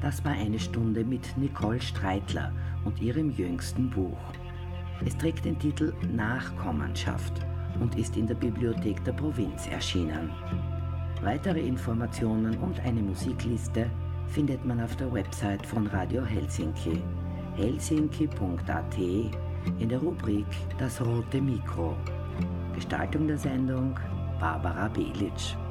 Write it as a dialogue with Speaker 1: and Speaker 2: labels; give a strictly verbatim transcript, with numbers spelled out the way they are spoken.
Speaker 1: Das war eine Stunde mit Nicole Streitler und ihrem jüngsten Buch. Es trägt den Titel Nachkommenschaft und ist in der Bibliothek der Provinz erschienen. Weitere Informationen und eine Musikliste findet man auf der Website von Radio Helsinki, helsinki punkt a t, in der Rubrik Das rote Mikro. Gestaltung der Sendung Barbara Belic.